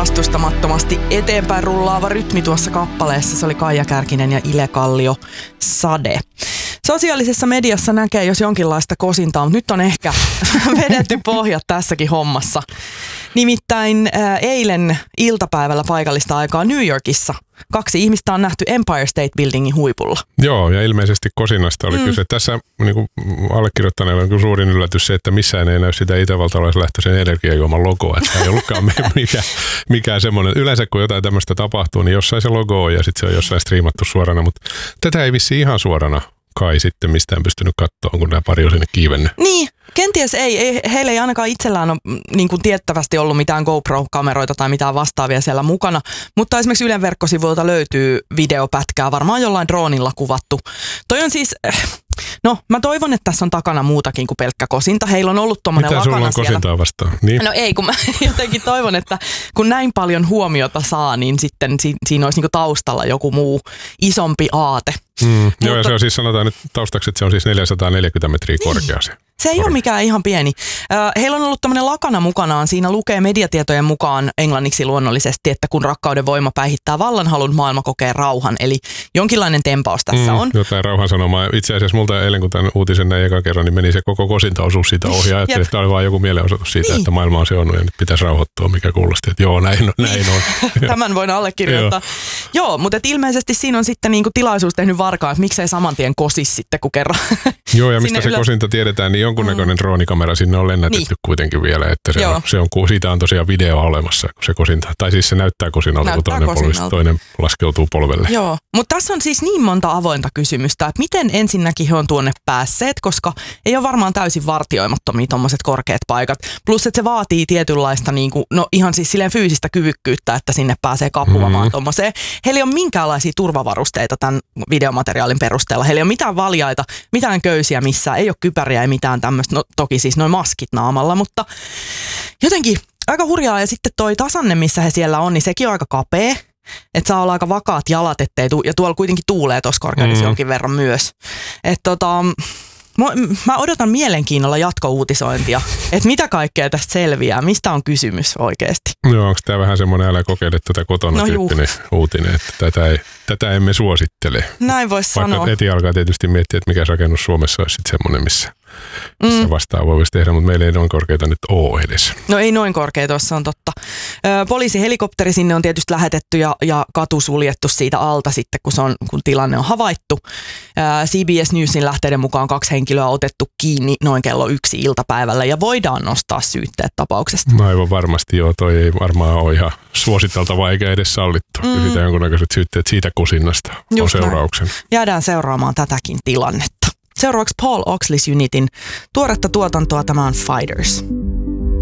vastustamattomasti eteenpäin rullaava rytmi tuossa kappaleessa. Se oli Kaija Kärkinen ja Ile Kallio, Sade. Sosiaalisessa mediassa näkee jos jonkinlaista kosintaa, mutta nyt on ehkä vedetty pohjat tässäkin hommassa. Nimittäin eilen iltapäivällä paikallista aikaa New Yorkissa 2 ihmistä on nähty Empire State Buildingin huipulla. Joo, ja ilmeisesti kosinasta oli kyse. Tässä niin kuin allekirjoittaneella on suurin yllätys se, että missään ei näy sitä itävaltalaislähtöisen energiajuoman logoa. Että ei ollutkaan mikään semmoinen. Yleensä kun jotain tämmöistä tapahtuu, niin jossain se logo on ja sitten se on jossain striimattu suorana. Mutta tätä ei vissiin ihan suorana kai sitten mistään pystynyt katsoa, kun nämä pari on sinne kiivennyt. Niin, kenties ei. Heillä ei ainakaan itsellään ole niin kuin tiettävästi ollut mitään GoPro-kameroita tai mitään vastaavia siellä mukana. Mutta esimerkiksi Ylen verkkosivuilta löytyy videopätkää, varmaan jollain droonilla kuvattu. Toi on siis... No, mä toivon, että tässä on takana muutakin kuin pelkkä kosinta. Heillä on ollut tommonen lakana siellä. Mitä sulla on kosintaa vastaan? Niin? No ei, kun mä jotenkin toivon, että kun näin paljon huomiota saa, niin sitten siinä olisi niinku taustalla joku muu isompi aate. Joo, ja se on siis, sanotaan nyt taustaksi, että se on siis 440 metriä korkea se. Se ei ole mikään ihan pieni. Heillä on ollut tämmöinen lakana mukanaan. Siinä lukee mediatietojen mukaan englanniksi luonnollisesti, että kun rakkauden voima päihittää vallanhalun, maailma kokee rauhan. Eli jonkinlainen tempaus tässä on. Jotain rauhan sanomaa. Itse asiassa multa eilen, kun tämän uutisen näin ekan kerran, niin meni se koko kosintaosuus siitä ohi. Ajattelin, että tämä oli vaan joku mielenosoitus siitä, että maailma on seonnut ja nyt pitäisi rauhoittua, mikä kuulosti, että joo, näin on. Tämän voin allekirjoittaa. Joo, mutta ilmeisesti siinä on sitten niinku tilaisuus tehnyt varkaan, että miksei saman tien kosis sitten, kun kerran. Joo, ja mistä se kosinta tiedetään, niin jonkunnäköinen droonikamera sinne on lennätetty kuitenkin vielä, että siitä on tosiaan video olemassa, kun se kosinta, tai siis se näyttää kosinalta, kun toinen laskeutuu polvelle. Joo, mutta tässä on siis niin monta avointa kysymystä, että miten ensinnäkin he on tuonne päässeet, koska ei ole varmaan täysin vartioimattomia tommoset korkeat paikat, plus että se vaatii tietynlaista niinku, no ihan siis silleen fyysistä kyvykkyyttä, että sinne pääsee kapuamaan tommoseen. Heillä ei ole minkäänlaisia turvavarusteita tämän videomateriaalin perusteella, heillä ei ole mitään valjaita, mitään köysiä missään, ei ole kypäriä, ei mitään tämmöistä, no toki siis noin maskit naamalla, mutta jotenkin aika hurjaa. Ja sitten toi tasanne, missä he siellä on, niin sekin on aika kapea, että saa olla aika vakaat jalat, ettei ja tuolla kuitenkin tuulee tuossa korkeudessa jonkin verran myös. Että mä odotan mielenkiinnolla jatkouutisointia, että mitä kaikkea tästä selviää, mistä on kysymys oikeasti. Joo, onko tämä vähän semmoinen älä kokeile tätä kotona tyyppinen uutinen, että tätä emme suosittele. Näin voisi sanoa. Vaikka heti alkaa tietysti miettiä, että mikä rakennus Suomessa olisi sitten semmoinen, missä vastaavaa voisi tehdä, mutta meillä ei noin korkeita nyt ole edes. No ei noin korkeita, se on totta. Poliisihelikopteri sinne on tietysti lähetetty ja katu suljettu siitä alta sitten, kun tilanne on havaittu. CBS Newsin lähteiden mukaan 2 henkilöä on otettu kiinni noin kello 1 iltapäivällä ja voidaan nostaa syytteet tapauksesta. No aivan varmasti joo, toi ei varmaan ole ihan suositeltavaa eikä edes sallittu. Kysytään jonkunnäköiset syytteet siitä kosinnasta on seurauksen. Jäädään seuraamaan tätäkin tilannetta. Seuraavaksi Paul Oxley's Unitin tuoretta tuotantoa, tämä on Fighters.